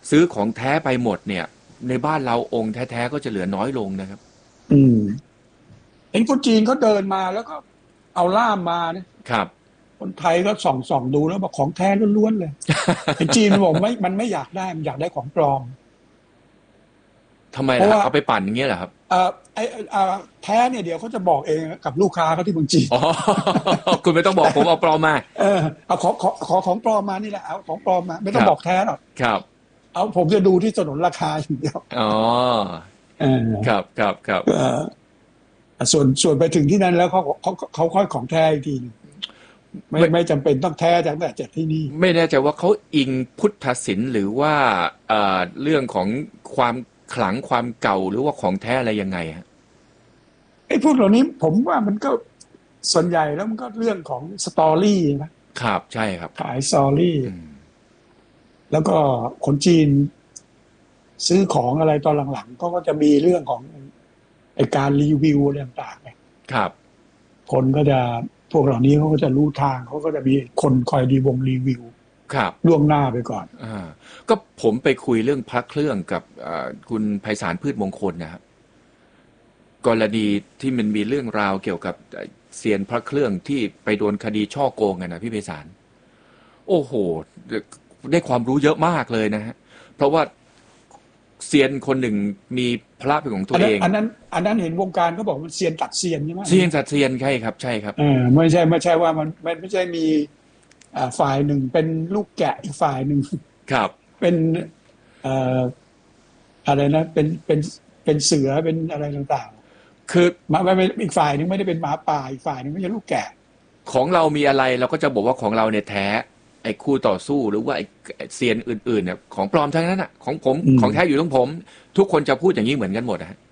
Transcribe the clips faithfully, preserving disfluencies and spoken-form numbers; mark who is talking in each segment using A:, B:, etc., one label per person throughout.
A: ซื้อของแท้ไปหมดเนี่ยในบ้านเราองค์แท้ๆก็จะเหลือน้อยลงนะครับ
B: อืมเห็นคนจีนเขาเดินมาแล้วก็เอาล่ามมาเนี่ย
A: ครับ
B: คนไทยก็ส่องส่องดูแล้วบอกของแท้ล้วนๆเลยเห็นจีนมันบอกไม่มันไม่อยากได้มันอยากได้ของปลอม
A: ทำไม
B: เพราะว่า
A: ล่ะครับเอาไปปั่นอย่างเงี้ยเหรอครับ
B: เอ่อไอ้เอ่อแท้เนี่ยเดี๋ยวเขาจะบอกเองกับลูกค้าเขาที่เมืองจีน
A: อ๋อคุณไม่ต้องบอกผมเอาปลอมมา
B: เออเอาขอขอขอของปลอมมานี่แหละเอาของปลอมมาไม่
A: ครับ
B: ต้องบอกแท้หรอก
A: ครับ
B: เอาผมจะดูที่สนนราคาอย่างเดียว
A: อ๋อ
B: เออ
A: ครับครับครับ
B: เออส่วนส่วนไปถึงที่นั้นแล้วเขาเขาเขาค่อยของแท้อีกทีนึงไม่
A: ไม่
B: ไม่จำเป็นต้องแท้จากแต่จากที่นี่
A: ไม่แน่ใจว่าเขาอิงพุทธศิลป์หรือว่าเอ่อเรื่องของความขลังความเก่าหรือว่าของแท้อะไรยังไงฮะ
B: ไอ้พวกเหล่านี้ผมว่ามันก็ส่วนใหญ่แล้วมันก็เรื่องของสตอรี่
A: ครับใช่ครับ
B: ขายสตอรี่
A: อืม
B: แล้วก็คนจีนซื้อของอะไรตอนหลังๆก็ก็จะมีเรื่องของไอการรีวิวอะไรต่างๆเนี่ย
A: ครับ
B: คนก็จะพวกเหล่านี้เขาก็จะรู้ทางเขาก็จะมีคนคอยดีวงรีวิว
A: ครับ
B: ล่วงหน้าไปก่อน
A: อ่าก็ผมไปคุยเรื่องพระเครื่องกับเอ่อคุณไพศาลพืชมงคลนะครับ กรณีที่มันมีเรื่องราวเกี่ยวกับเซียนพระเครื่องที่ไปโดนคดีช่อโกงกันนะพี่ไพศาลโอ้โหได้ความรู้เยอะมากเลยนะฮะเพราะว่าเซียนคนหนึ่งมีพระเป็นของตั
B: อันนั้น
A: วเอง
B: อันนั้นอันนั้นเห็นวงการเขาบอกมันเซียนตัดเซียนใช่ไหม
A: เซียนสัตว์เซียนใช่ครับใช่ครับ
B: เออไม่ใช่ไม่ใช่ว่ามันมันไม่ใช่มีอ่าฝ่ายหนึ่งเป็นลูกแกะอีกฝ่ายหนึ่ง
A: ครับ
B: เป็นเอ่ออะไรนะเป็นเป็นเป็นเสือเป็นอะไรต่าง
A: คือ
B: ๆมาไม่ไม่อีกฝ่ายหนึ่งไม่ได้เป็นหมาป่าอีกฝ่ายหนึ่งไม่ใช่ลูกแกะ
A: ของเรามีอะไรเราก็จะบอกว่าของเราเนี่ยแท้ไอ้คู่ต่อสู้หรือว่าไอ้เซียนอื่นๆเนี่ยของปลอมทั้งนั้นอ่ะของผม
B: อืม
A: ของแท้อยู่ตรงผมทุกคนจะพูดอย่างนี้เหมือนกันหมดนะฮะ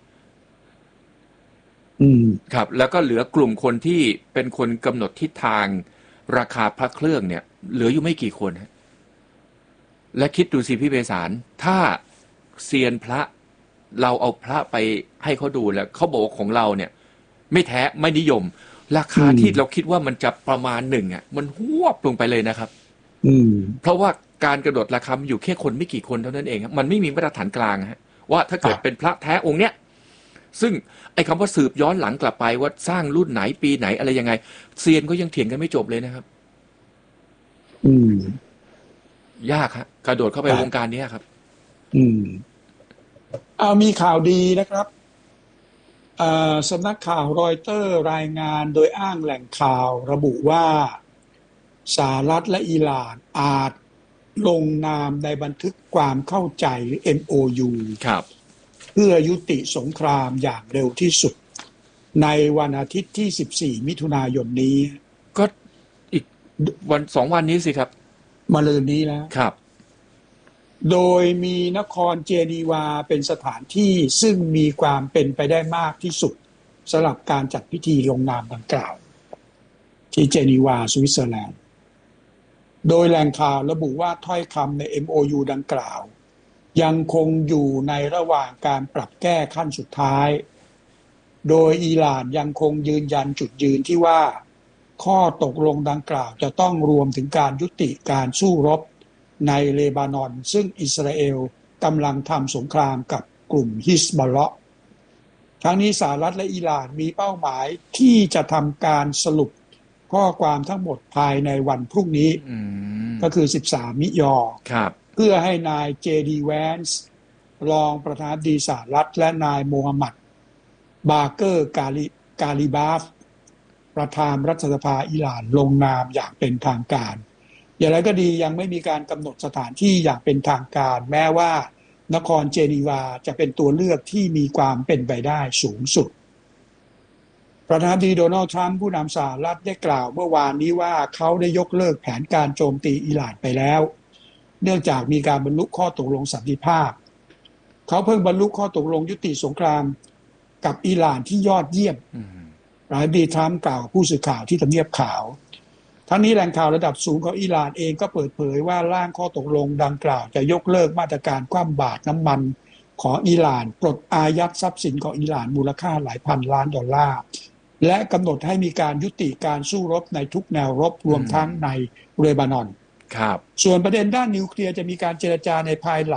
B: อืม
A: ครับแล้วก็เหลือกลุ่มคนที่เป็นคนกำหนดทิศทางราคาพระเครื่องเนี่ยเหลืออยู่ไม่กี่คนฮะและคิดดูสิพี่เบสารถ้าเซียนพระเราเอาพระไปให้เขาดูแล้วเขาบอกว่าของเราเนี่ยไม่แท้ไม่นิยมรา
B: อื
A: คา
B: ม
A: ที่เราคิดว่ามันจะประมาณหนึ่งอ่ะมันหวบลงไปเลยนะครับ
B: อืม
A: เพราะว่าการกระโดดราคามันอยู่แค่คนไม่กี่คนเท่านั้นเองครับมันไม่มีมาตรฐานกลางฮะว่าถ้าเกิดเป็น
B: ครับ
A: พระแท้องค์เนี้ย ซึ่งไอ้คำว่าสืบย้อนหลังกลับไปว่าสร้างรุ่นไหนปีไหนอะไรยังไงเซียนก็ยังเถียงกันไม่จบเลยนะครับ
B: อืม
A: ยากฮะกระโดดเข้าไปวง
B: ครับ
A: การนี้ครับ
B: อืมเอามีข่าวดีนะครับอ่าสำนักข่าวรอยเตอร์รายงานโดยอ้างแหล่งข่าวระบุว่าสหรัฐและอิหร่านอาจลงนามในบันทึกความเข้าใจหรือ เอ็ม โอ ยู
A: ครับ
B: เพื่อยุติสงครามอย่างเร็วที่สุดในวันอาทิตย์ที่สิบสี่มิถุนายนนี้
A: ก็อีกวันสองวันนี้สิครับ
B: มะรืนนี้แล้ว
A: ครับ
B: โดยมีนครเจนีวาเป็นสถานที่ซึ่งมีความเป็นไปได้มากที่สุดสำหรับการจัดพิธีลงนามดังกล่าวที่เจนีวาสวิตเซอร์แลนด์โดยแหล่งข่าวระบุว่าถ้อยคำใน เอ็ม โอ ยู ดังกล่าวยังคงอยู่ในระหว่างการปรับแก้ขั้นสุดท้ายโดยอิหร่านยังคงยืนยันจุดยืนที่ว่าข้อตกลงดังกล่าวจะต้องรวมถึงการยุติการสู้รบในเลบานอนซึ่งอิสราเอลกำลังทำสงครามกับกลุ่มฮิซบอลเลาะห์ทั้งนี้สหรัฐและอิหร่านมีเป้าหมายที่จะทำการสรุปข้อความทั้งหมดภายในวันพรุ่งนี้
A: อืม
B: ก็คือสิบสามมิยอ
A: ครับ
B: เพื่อให้นายเจดีแวนส์รองประธานาธิบดีสหรัฐและนายโมฮัมหมัดบาเกอร์กาลิกาลิบาฟประธานรัฐสภาอิหร่านลงนามอย่างเป็นทางการอย่างไรก็ดียังไม่มีการกำหนดสถานที่อย่างเป็นทางการแม้ว่านครเจนีวาจะเป็นตัวเลือกที่มีความเป็นไปได้สูงสุดประธานาธิบดีโดนัลด์ทรัมป์ผู้นำสหรัฐได้กล่าวเมื่อวานนี้ว่าเขาได้ยกเลิกแผนการโจมตีอิหร่านไปแล้วเนื่องจากมีการบรรลุข้อตกลงสันติภาพเขาเพิ่งบรรลุข้อตกลงยุติสงครามกับอิหร่านที่ยอดเยี่ยมประธานาธิบดีทรัมป์กล่าวผู้สื่อข่าวที่ทำเนียบขาวทั้งนี้แหล่งข่าวระดับสูงของอิหร่านเองก็เปิดเผยว่าร่างข้อตกลงดังกล่าวจะยกเลิกมาตรการคว่ำบาตรน้ำมันของอิหร่านปลดอายัดทรัพย์สินของอิหร่านมูลค่าหลายพันล้านดอลลาร์และกำหนดให้มีการยุติการสู้รบในทุกแนวรบรวมทั้งในเลบานอน
A: ครับ
B: ส่วนประเด็นด้านนิวเคลียร์จะมีการเจรจาในภายหลัง